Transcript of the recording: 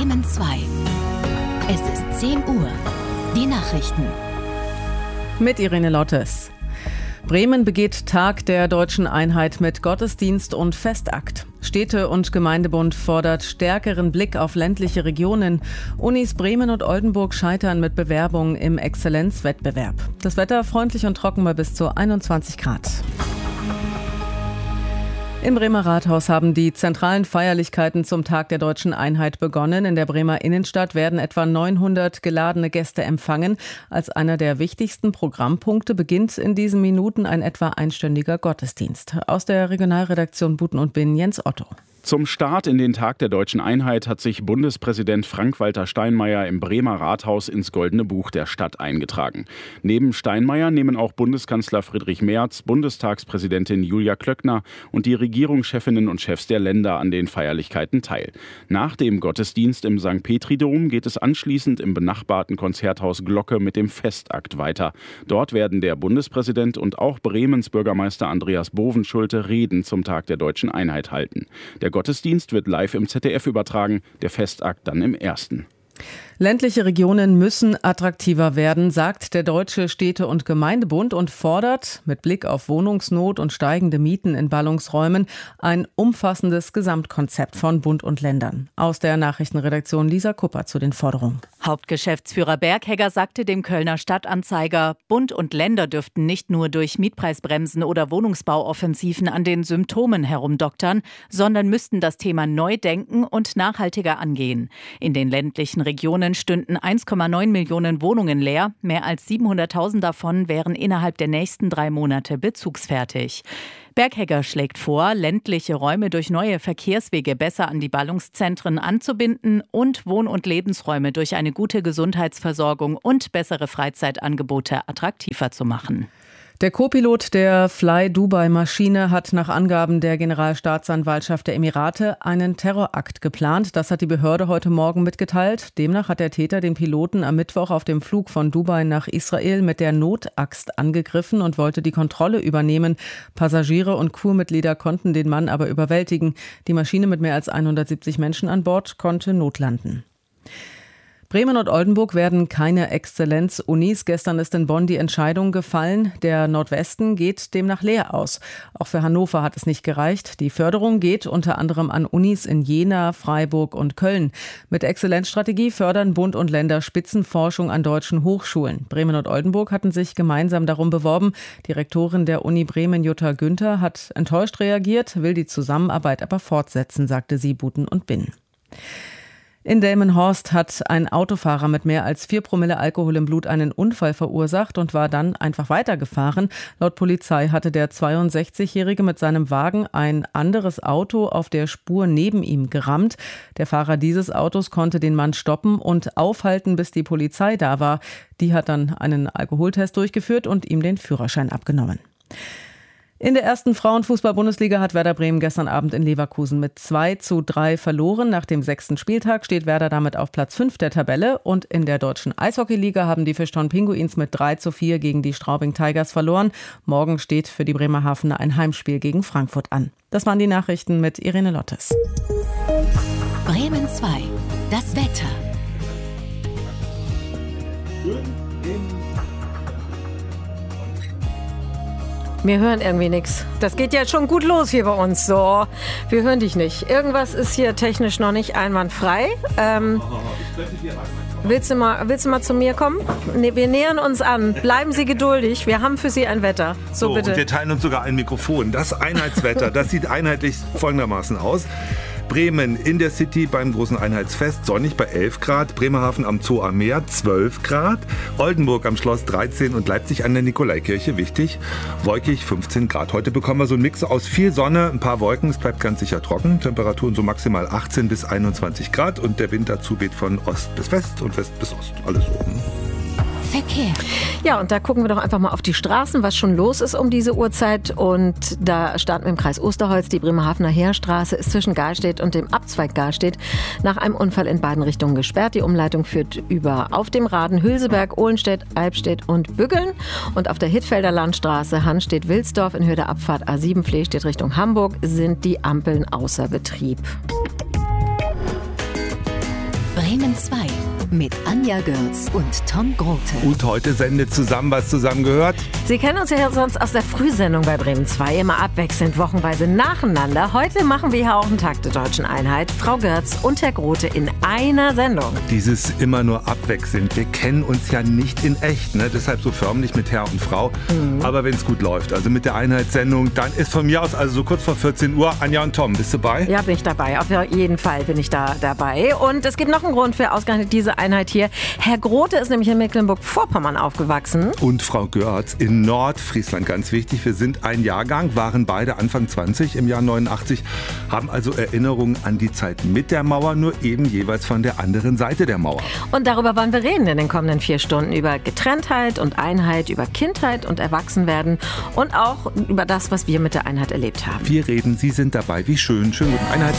Bremen 2. Es ist 10 Uhr. Die Nachrichten. Mit Irene Lottes. Bremen begeht Tag der Deutschen Einheit mit Gottesdienst und Festakt. Städte- und Gemeindebund fordert stärkeren Blick auf ländliche Regionen. Unis Bremen und Oldenburg scheitern mit Bewerbungen im Exzellenzwettbewerb. Das Wetter freundlich und trocken bei bis zu 21 Grad. Im Bremer Rathaus haben die zentralen Feierlichkeiten zum Tag der Deutschen Einheit begonnen. In der Bremer Innenstadt werden etwa 900 geladene Gäste empfangen. Als einer der wichtigsten Programmpunkte beginnt in diesen Minuten ein etwa einstündiger Gottesdienst. Aus der Regionalredaktion Buten und Bin, Jens Otto. Zum Start in den Tag der Deutschen Einheit hat sich Bundespräsident Frank-Walter Steinmeier im Bremer Rathaus ins Goldene Buch der Stadt eingetragen. Neben Steinmeier nehmen auch Bundeskanzler Friedrich Merz, Bundestagspräsidentin Julia Klöckner und die Regierungschefinnen und Chefs der Länder an den Feierlichkeiten teil. Nach dem Gottesdienst im St. Petri-Dom geht es anschließend im benachbarten Konzerthaus Glocke mit dem Festakt weiter. Dort werden der Bundespräsident und auch Bremens Bürgermeister Andreas Bovenschulte Reden zum Tag der Deutschen Einheit halten. Der Gottesdienst wird live im ZDF übertragen, der Festakt dann im Ersten. Ländliche Regionen müssen attraktiver werden, sagt der Deutsche Städte- und Gemeindebund und fordert mit Blick auf Wohnungsnot und steigende Mieten in Ballungsräumen ein umfassendes Gesamtkonzept von Bund und Ländern. Aus der Nachrichtenredaktion Lisa Kupper zu den Forderungen. Hauptgeschäftsführer Berghegger sagte dem Kölner Stadtanzeiger, Bund und Länder dürften nicht nur durch Mietpreisbremsen oder Wohnungsbauoffensiven an den Symptomen herumdoktern, sondern müssten das Thema neu denken und nachhaltiger angehen. In den ländlichen Regionen stünden 1,9 Millionen Wohnungen leer. Mehr als 700.000 davon wären innerhalb der nächsten 3 Monate bezugsfertig. Berghegger schlägt vor, ländliche Räume durch neue Verkehrswege besser an die Ballungszentren anzubinden und Wohn- und Lebensräume durch eine gute Gesundheitsversorgung und bessere Freizeitangebote attraktiver zu machen. Der Co-Pilot der Fly-Dubai-Maschine hat nach Angaben der Generalstaatsanwaltschaft der Emirate einen Terrorakt geplant. Das hat die Behörde heute Morgen mitgeteilt. Demnach hat der Täter den Piloten am Mittwoch auf dem Flug von Dubai nach Israel mit der Notaxt angegriffen und wollte die Kontrolle übernehmen. Passagiere und Crewmitglieder konnten den Mann aber überwältigen. Die Maschine mit mehr als 170 Menschen an Bord konnte notlanden. Bremen und Oldenburg werden keine Exzellenz-Unis. Gestern ist in Bonn die Entscheidung gefallen. Der Nordwesten geht demnach leer aus. Auch für Hannover hat es nicht gereicht. Die Förderung geht unter anderem an Unis in Jena, Freiburg und Köln. Mit Exzellenzstrategie fördern Bund und Länder Spitzenforschung an deutschen Hochschulen. Bremen und Oldenburg hatten sich gemeinsam darum beworben. Die Rektorin der Uni Bremen, Jutta Günther, hat enttäuscht reagiert, will die Zusammenarbeit aber fortsetzen, sagte sie Buten und Bin. In Delmenhorst hat ein Autofahrer mit mehr als 4 Promille Alkohol im Blut einen Unfall verursacht und war dann einfach weitergefahren. Laut Polizei hatte der 62-Jährige mit seinem Wagen ein anderes Auto auf der Spur neben ihm gerammt. Der Fahrer dieses Autos konnte den Mann stoppen und aufhalten, bis die Polizei da war. Die hat dann einen Alkoholtest durchgeführt und ihm den Führerschein abgenommen. In der ersten Frauenfußball-Bundesliga hat Werder Bremen gestern Abend in Leverkusen mit 2:3 verloren. Nach dem 6. Spieltag steht Werder damit auf Platz 5 der Tabelle. Und in der deutschen Eishockeyliga haben die Fischtown Pinguins mit 3:4 gegen die Straubing Tigers verloren. Morgen steht für die Bremerhavener ein Heimspiel gegen Frankfurt an. Das waren die Nachrichten mit Irene Lottes. Bremen 2. Das Wetter. Wir hören irgendwie nichts. Das geht ja schon gut los hier bei uns. So, wir hören dich nicht. Irgendwas ist hier technisch noch nicht einwandfrei. Willst du mal zu mir kommen? Nee, wir nähern uns an. Bleiben Sie geduldig. Wir haben für Sie ein Wetter. So bitte. Und wir teilen uns sogar ein Mikrofon. Das Einheitswetter, das sieht einheitlich folgendermaßen aus. Bremen in der City beim großen Einheitsfest sonnig bei 11 Grad, Bremerhaven am Zoo am Meer 12 Grad, Oldenburg am Schloss 13 und Leipzig an der Nikolaikirche, wichtig, wolkig 15 Grad. Heute bekommen wir so einen Mix aus viel Sonne, ein paar Wolken, es bleibt ganz sicher trocken, Temperaturen so maximal 18 bis 21 Grad und der Wind dazu weht von Ost bis West und West bis Ost, alles oben. Verkehr. Ja, und da gucken wir doch einfach mal auf die Straßen, was schon los ist um diese Uhrzeit. Und da starten wir im Kreis Osterholz. Die Bremerhavener Heerstraße ist zwischen Garstedt und dem Abzweig Garstedt nach einem Unfall in beiden Richtungen gesperrt. Die Umleitung führt über auf dem Raden Hülseberg, Ohlenstedt, Albstedt und Büggeln. Und auf der Hittfelder Landstraße Hanstedt-Wilsdorf in Höhe der Abfahrt A7 Flehstedt Richtung Hamburg sind die Ampeln außer Betrieb. Bremen 2 mit Anja Görz und Tom Grote. Und heute sendet zusammen, was zusammengehört. Sie kennen uns ja sonst aus der Frühsendung bei Bremen 2, immer abwechselnd, wochenweise nacheinander. Heute machen wir hier auch einen Tag der Deutschen Einheit. Frau Görz und Herr Grote in einer Sendung. Dieses immer nur abwechselnd. Wir kennen uns ja nicht in echt, ne? Deshalb so förmlich mit Herr und Frau. Aber wenn es gut läuft, also mit der Einheitssendung, dann ist von mir aus, also so kurz vor 14 Uhr, Anja und Tom, bist du dabei? Ja, bin ich dabei. Auf jeden Fall bin ich da dabei. Und es gibt noch einen Grund für ausgerechnet diese Einheit hier. Herr Grote ist nämlich in Mecklenburg-Vorpommern aufgewachsen. Und Frau Görz in Nordfriesland, ganz wichtig. Wir sind ein Jahrgang, waren beide Anfang 20 im Jahr 89, haben also Erinnerungen an die Zeit mit der Mauer, nur eben jeweils von der anderen Seite der Mauer. Und darüber wollen wir reden in den kommenden 4 Stunden. Über Getrenntheit und Einheit, über Kindheit und Erwachsenwerden und auch über das, was wir mit der Einheit erlebt haben. Wir reden, Sie sind dabei. Wie schön. Schönen guten Einheits